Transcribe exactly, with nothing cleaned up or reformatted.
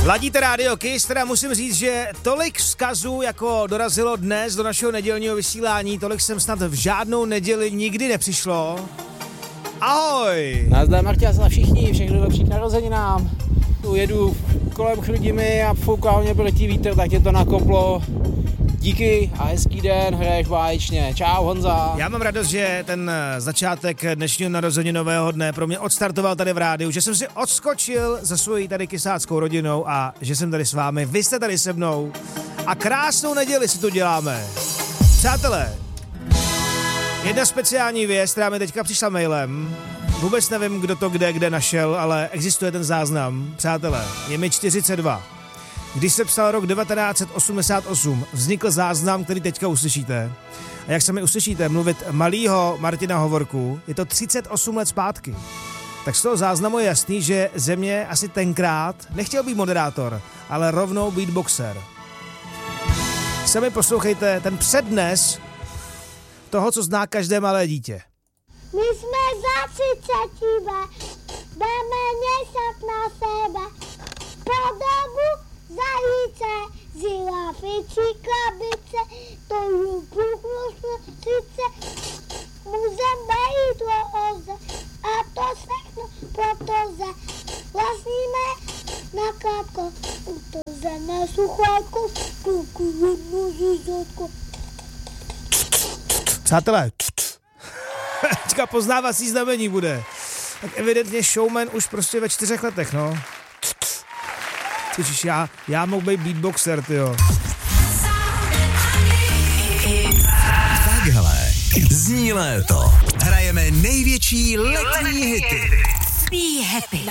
Ladíte Radio Kiss, teda musím říct, že tolik vzkazů, jako dorazilo dnes do našeho nedělního vysílání, tolik jsem snad v žádnou neděli nikdy nepřišlo. Ahoj! Nazdar Marťas a všichni, všechno dobrý k narozeninám. Tu jedu kolem Chrudimi a fouká mě letí vítr, tak je to nakoplo. Díky a hezký den, hraješ báječně. Čau Honza. Já mám radost, že ten začátek dnešního narozeninového dne pro mě odstartoval tady v rádiu, že jsem si odskočil za svojí tady kysáckou rodinou a že jsem tady s vámi, vy jste tady se mnou a krásnou neděli si tu děláme. Přátelé, jedna speciální věc, která mi teďka přišla mailem, vůbec nevím, kdo to kde, kde našel, ale existuje ten záznam. Přátelé, je mi čtyřicet dva. Když se psal rok devatenáct set osmdesát osm, vznikl záznam, který teďka uslyšíte. A jak se mi uslyšíte mluvit malýho Martina Hovorku, je to třicet osm let zpátky. Tak z toho záznamu je jasný, že Země asi tenkrát nechtěl být moderátor, ale rovnou beatboxer. Sami poslouchejte ten přednes toho, co zná každé malé dítě. My jsme za třicetivé, jdeme něšat na sebe, po dobu zajíce, žirafy, krabice, to lupu, sice, můžem bejít oze, a to všechno protože vlastníme na krátko, protože nesuchajku, kluku jednu žizotku. Přátelé, teďka poznávací znamení bude. Tak evidentně showman už prostě ve čtyřech letech, no. Což já, já mohl být beatboxer, tyjo. Takhle zní léto. Hrajeme největší letní hity. Be happy.